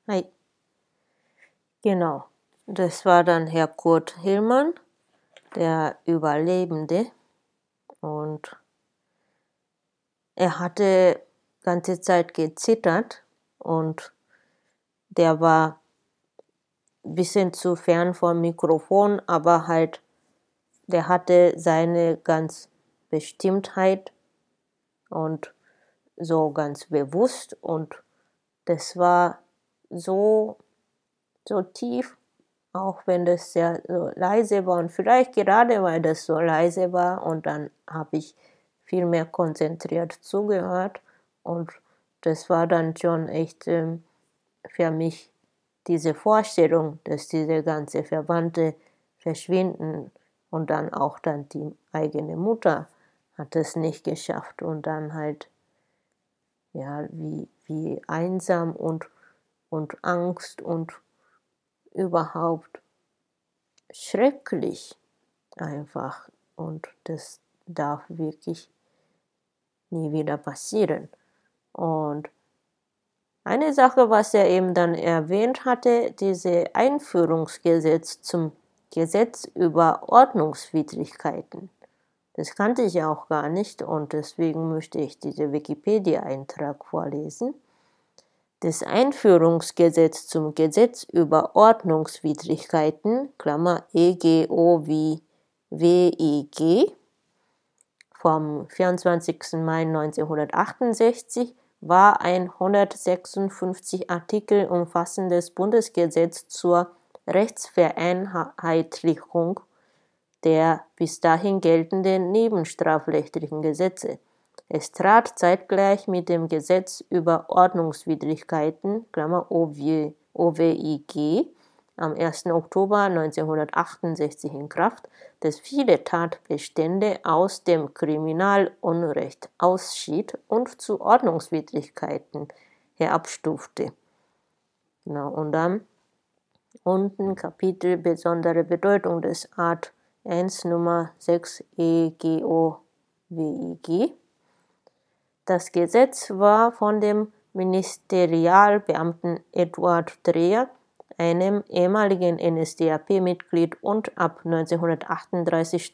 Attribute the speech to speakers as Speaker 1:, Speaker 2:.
Speaker 1: Hi. Genau. Das war dann Herr Kurt Hillmann, der Überlebende. Und er hatte ganze Zeit gezittert und der war ein bisschen zu fern vom Mikrofon, aber halt, der hatte seine ganz Bestimmtheit und so ganz bewusst und das war so tief, auch wenn das sehr so leise war und vielleicht gerade weil das so leise war und dann habe ich viel mehr konzentriert zugehört und das war dann schon echt für mich diese Vorstellung, dass diese ganze Verwandte verschwinden und dann auch dann die eigene Mutter hat es nicht geschafft und dann halt ja wie einsam und Angst und überhaupt schrecklich einfach und das darf wirklich nie wieder passieren. Und eine Sache, was er eben dann erwähnt hatte, diese Einführungsgesetz zum Gesetz über Ordnungswidrigkeiten. Das kannte ich auch gar nicht und deswegen möchte ich diesen Wikipedia-Eintrag vorlesen. Das Einführungsgesetz zum Gesetz über Ordnungswidrigkeiten, Klammer EGO wie WIG, vom 24. Mai 1968 war ein 156 Artikel umfassendes Bundesgesetz zur Rechtsvereinheitlichung der bis dahin geltenden nebenstrafrechtlichen Gesetze. Es trat zeitgleich mit dem Gesetz über Ordnungswidrigkeiten (OWIG) am 1. Oktober 1968 in Kraft, das viele Tatbestände aus dem Kriminalunrecht ausschied und zu Ordnungswidrigkeiten herabstufte. Genau, und dann unten Kapitel Besondere Bedeutung des Art 1 Nummer 6 EGOWIG. Das Gesetz war von dem Ministerialbeamten Eduard Dreher, einem ehemaligen NSDAP-Mitglied und ab 1938